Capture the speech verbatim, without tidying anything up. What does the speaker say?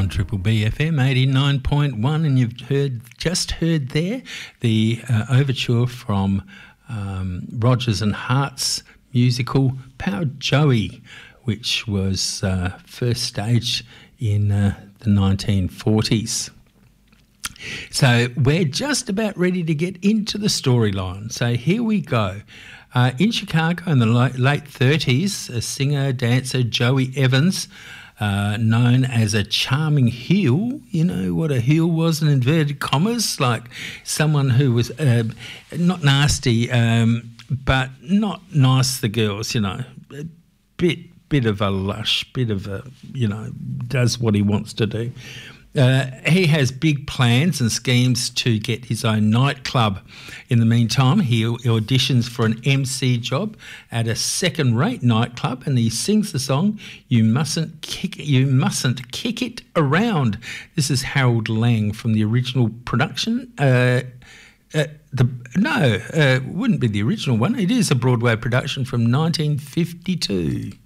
on Triple B F M eighty-nine point one, and you've heard just heard there the uh, overture from um, Rodgers and Hart's musical Power Joey, which was uh, first staged in uh, the nineteen forties. So we're just about ready to get into the storyline. So here we go. Uh, in Chicago in the late thirties, a singer, dancer, Joey Evans, uh, known as a charming heel, you know what a heel was in inverted commas, like someone who was uh, not nasty, um, but not nice to the girls, you know, a bit, bit of a lush, bit of a, you know, does what he wants to do. Uh, he has big plans and schemes to get his own nightclub. In the meantime, he auditions for an M C job at a second-rate nightclub, and he sings the song "You Mustn't Kick You Mustn't Kick It Around." This is Harold Lang from the original production. Uh, uh, the no, uh, wouldn't be the original one. It is a Broadway production from nineteen fifty-two.